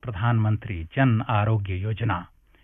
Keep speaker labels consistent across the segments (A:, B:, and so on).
A: प्रधानमंत्री जन आरोग्य योजना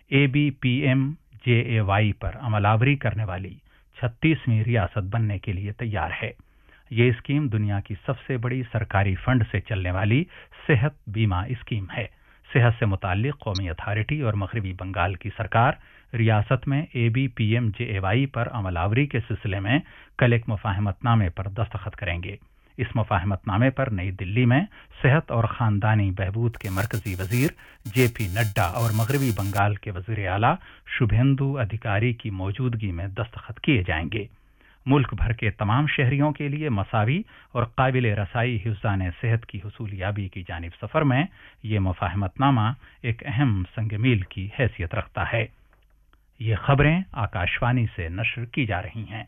A: ABPMJAY पर अमलावरी करने वाली 36वीं रियासत बनने के लिए तैयार है। ये स्कीम दुनिया की सबसे बड़ी सरकारी फंड से चलने वाली सेहत बीमा स्कीम है। सेहत से मुताल्लिक कौमी अथॉरिटी और मगरबी बंगाल की सरकार रियासत में ABPMJAY पर अमलावरी के सिलसिले में कल एक मुफाहमतनामे पर दस्तखत करेंगे। इस मुफाहमतनामे पर नई दिल्ली में सेहत और खानदानी बहबूद के मरकजी वजीर JP नड्डा और मगरबी बंगाल के वजीर आला शुभेंदु अधिकारी की मौजूदगी में दस्तखत किए जाएंगे। मुल्क भर के तमाम शहरियों के लिए मसावी और काबिल रसाई हिफ्ज़ान सेहत की हुसूलियाबी की जानिब सफर में ये मुफाहमतनामा एक अहम संग मील की हैसियत रखता है। ये खबरें आकाशवाणी से नश्र की जा रही हैं।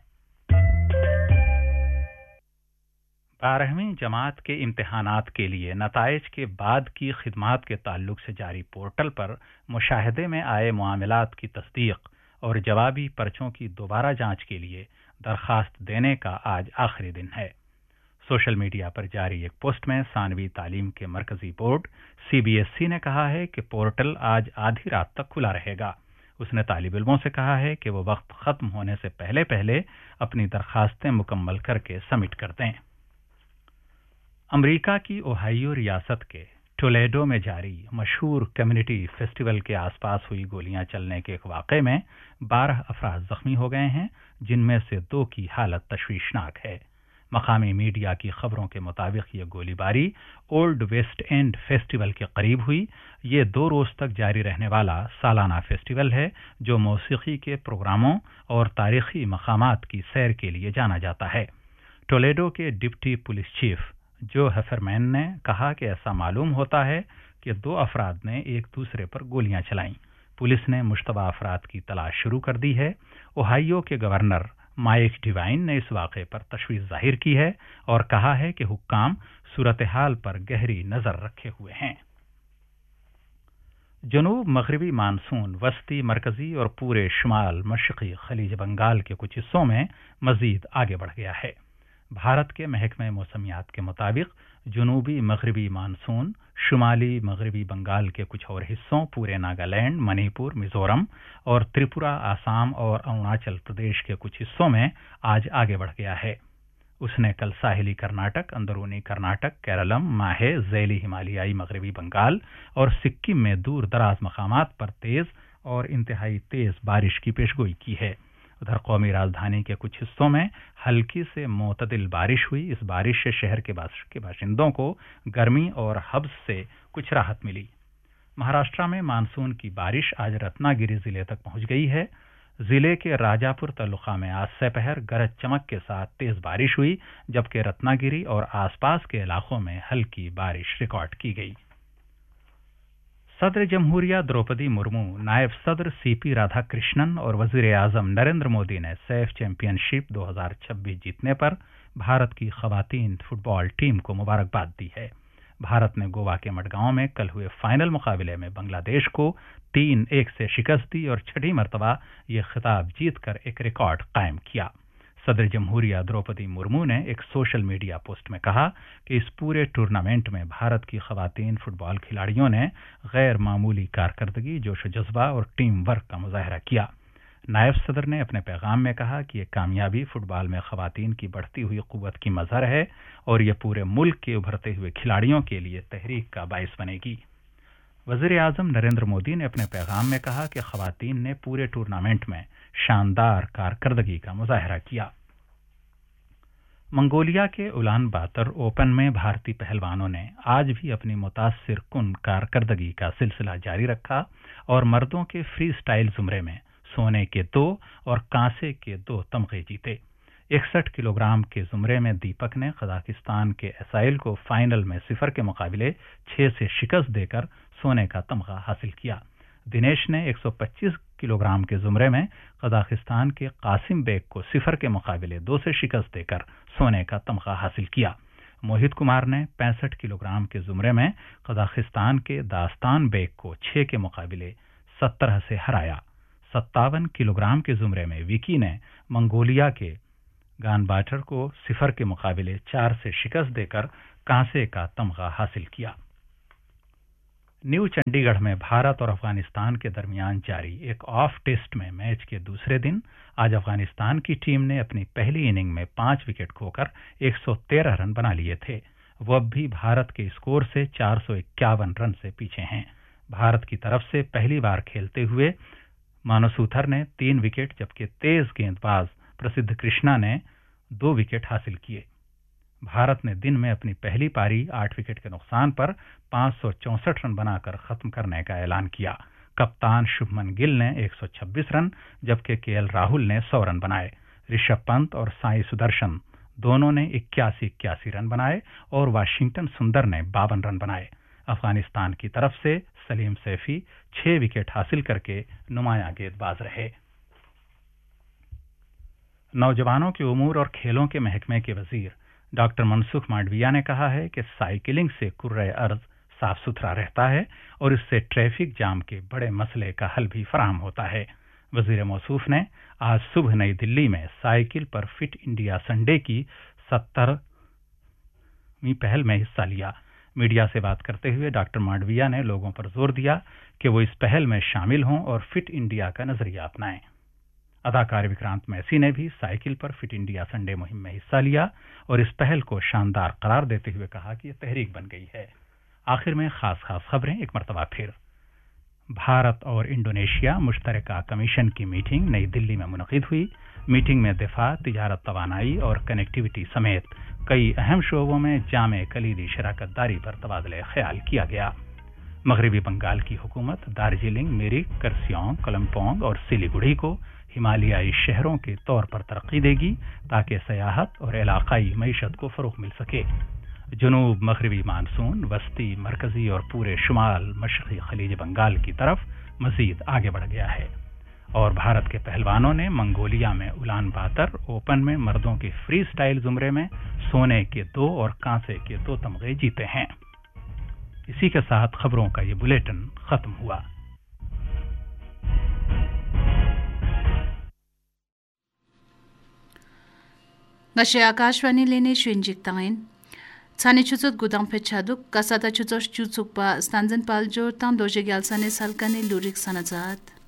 A: 12वीं जमात के इम्तिहानात के लिए नताइज के बाद की खिदमात के ताल्लुक से जारी पोर्टल पर मुशाहदे में आए मामलात की तस्दीक और जवाबी पर्चों की दोबारा जांच के लिए दरखास्त देने का आज आखिरी दिन है। सोशल मीडिया पर जारी एक पोस्ट में सानवी तालीम के मरकजी बोर्ड CBSE ने कहा है कि पोर्टल आज आधी रात तक खुला रहेगा। उसने तालिब इल्मों से कहा है कि वो वक्त खत्म होने से पहले पहले अपनी दरखास्तें मुकम्मल करके सबमिट कर दें। अमेरिका की ओहायो रियासत के टोलेडो में जारी मशहूर कम्युनिटी फेस्टिवल के आसपास हुई गोलियां चलने के एक वाक़े में 12 अफराद जख्मी हो गए हैं, जिनमें से 2 की हालत तशवीशनाक है। मकामी मीडिया की खबरों के मुताबिक ये गोलीबारी ओल्ड वेस्ट एंड फेस्टिवल के करीब हुई। ये 2 रोज तक जारी रहने वाला सालाना फेस्टिवल है जो मौसीकी के प्रोग्रामों और तारीखी मकामात की सैर के लिए जाना जाता है। टोलेडो के डिप्टी पुलिस चीफ जो हेफरमैन ने कहा कि ऐसा मालूम होता है कि 2 अफराद ने एक दूसरे पर गोलियां चलाईं। पुलिस ने मुश्तबा अफराद की तलाश शुरू कर दी है। ओहायो के गवर्नर माइक डिवाइन ने इस वाक़े पर तशवीश जाहिर की है और कहा है कि हुक्काम सूरत हाल पर गहरी नजर रखे हुए हैं। जनूब मगरबी मानसून वस्ती मरकजी और पूरे शुमाल मशरक़ी खलीज बंगाल के कुछ हिस्सों में मजीद आगे बढ़ गया है। भारत के महकमे मौसमियात के मुताबिक जनूबी मगरबी मानसून शुमाली मगरबी बंगाल के कुछ और हिस्सों पूरे नागालैंड, मणिपुर, मिजोरम और त्रिपुरा, आसाम और अरुणाचल प्रदेश के कुछ हिस्सों में आज आगे बढ़ गया है। उसने कल साहिली कर्नाटक, अंदरूनी कर्नाटक, केरलम, माहे, ज़ैली हिमालयाई मगरबी बंगाल और सिक्किम में दूर दराज मकामात पर तेज और इंतहाई तेज बारिश की पेशगोई की है। उधर कौमी राजधानी के कुछ हिस्सों में हल्की से मोतदिल बारिश हुई। इस बारिश से शहर के बाशिंदों को गर्मी और हब्स से कुछ राहत मिली। महाराष्ट्र में मानसून की बारिश आज रत्नागिरी जिले तक पहुंच गई है। जिले के राजापुर तालुका में आज दोपहर गरज चमक के साथ तेज बारिश हुई, जबकि रत्नागिरी और आसपास के इलाकों में हल्की बारिश रिकॉर्ड की गई। सदर जमहूरिया द्रौपदी मुर्मू, नायब सदर CP राधाकृष्णन और वजीर आजम नरेंद्र मोदी ने सैफ चैंपियनशिप 2026 जीतने पर भारत की खवातीन फुटबॉल टीम को मुबारकबाद दी है। भारत ने गोवा के मडगांव में कल हुए फाइनल मुकाबले में बांग्लादेश को 3-1 से शिकस्त दी और 6ठी मरतबा ये खिताब जीतकर एक रिकॉर्ड कायम किया। सदर जमहूरिया द्रौपदी मुर्मू ने एक सोशल मीडिया पोस्ट में कहा कि इस पूरे टूर्नामेंट में भारत की खवातीन फुटबॉल खिलाड़ियों ने गैर मामूली कारकर्दगी, जोश जज्बा और टीम वर्क का मुजाहरा किया। नायब सदर ने अपने पैगाम में कहा कि यह कामयाबी फुटबॉल में खवातीन की बढ़ती हुई कुव्वत की मजहर है और यह पूरे मुल्क के उभरते हुए खिलाड़ियों के लिए तहरीक का बाइस बनेगी। वज़ीर आज़म नरेंद्र मोदी ने अपने पैगाम में कहा कि खवातीन ने पूरे टूर्नामेंट में शानदार कारकर्दगी का मुजाहरा किया। मंगोलिया के उलान बातर ओपन में भारतीय पहलवानों ने आज भी अपनी मुतासिर कुन कारकर्दगी का सिलसिला जारी रखा और मर्दों के फ्री स्टाइल जुमरे में सोने के 2 और कांसे के 2 तमगे जीते। 61 किलोग्राम के जुमरे में दीपक ने कजाकिस्तान के एसाइल को फाइनल में 0 के मुकाबले 6 से शिकस्त देकर सोने का तमगा हासिल किया। दिनेश ने 125 किलोग्राम के जुमरे में कजाकिस्तान के कासिम बेग को 0 के मुकाबले 2 से शिकस्त देकर सोने का तमगा हासिल किया। मोहित कुमार ने 65 किलोग्राम के जुमरे में कजाकिस्तान के दास्तान बेग को 6 के मुकाबले 17 से हराया। 57 किलोग्राम के जुमरे में विकी ने मंगोलिया के गानबाटर को 0 के मुकाबले 4 से शिकस्त देकर कांसे का तमगा हासिल किया। न्यू चंडीगढ़ में भारत और अफगानिस्तान के दरमियान जारी एक ऑफ टेस्ट में मैच के दूसरे दिन आज अफगानिस्तान की टीम ने अपनी पहली इनिंग में 5 विकेट खोकर 113 रन बना लिए थे। वो अब भी भारत के स्कोर से 451 रन से पीछे हैं। भारत की तरफ से पहली बार खेलते हुए मानसूथर ने 3 विकेट जबकि तेज गेंदबाज प्रसिद्ध कृष्णा ने 2 विकेट हासिल किए। भारत ने दिन में अपनी पहली पारी 8 विकेट के नुकसान पर 564 रन बनाकर खत्म करने का ऐलान किया। कप्तान शुभमन गिल ने 126 रन जबकि केएल राहुल ने 100 रन बनाए। ऋषभ पंत और साई सुदर्शन दोनों ने 81 रन बनाए और वाशिंगटन सुंदर ने 52 रन बनाए। अफगानिस्तान की तरफ से सलीम सैफी 6 विकेट हासिल करके नुमायां गेंदबाज रहे। नौजवानों के उमूर और खेलों के महकमे के वजीर डॉक्टर मनसुख मांडविया ने कहा है कि साइकिलिंग से कुर्रे अर्ज साफ सुथरा रहता है और इससे ट्रैफिक जाम के बड़े मसले का हल भी फराहम होता है। वजीर मौसूफ ने आज सुबह नई दिल्ली में साइकिल पर फिट इंडिया संडे की 70वीं पहल में हिस्सा लिया। मीडिया से बात करते हुए डॉक्टर मांडविया ने लोगों पर जोर दिया कि वो इस पहल में शामिल हों और फिट इंडिया का नजरिया अपनाएं। अदाकार विक्रांत मैसी ने भी साइकिल पर फिट इंडिया संडे मुहिम में हिस्सा लिया और इस पहल को शानदार करार देते हुए कहा कि यह तहरीक बन गई है। आखिर में खास खबरें एक मरतबा फिर। भारत और इंडोनेशिया मुश्तरका कमीशन की मीटिंग नई दिल्ली में मुनक़िद हुई। मीटिंग में दिफा, तिजारत, तवानाई और कनेक्टिविटी समेत कई अहम शोबों में जामे कलीदी शराकतदारी पर तबादले ख्याल किया गया। मगरबी बंगाल की हुकूमत दार्जिलिंग, मिरिक, करसियोंग, कलम्पोंग और सिलीगुड़ी को हिमालयाई शहरों के तौर पर तरक्की देगी ताकि सयाहत और इलाकाई मईशत को फरोग मिल सके। जनूब मगरबी मानसून वस्ती, मरकजी और पूरे शुमाल मशरक़ी खलीज बंगाल की तरफ मजीद आगे बढ़ गया है। और भारत के पहलवानों ने मंगोलिया में उलान बातर ओपन में मर्दों के फ्री स्टाइल जुमरे में सोने के 2 और कांसे के 2 तमगे जीते हैं। इसी के साथ खबरों का ये बुलेटिन खत्म हुआ।
B: Nasze Akashwani lene Schwinjiktain. Tsane chuzot gudang pechaduk, kasata chuzos chuzuk ba stanzen paljo tan doje gyalsane salkane lurik sanazat.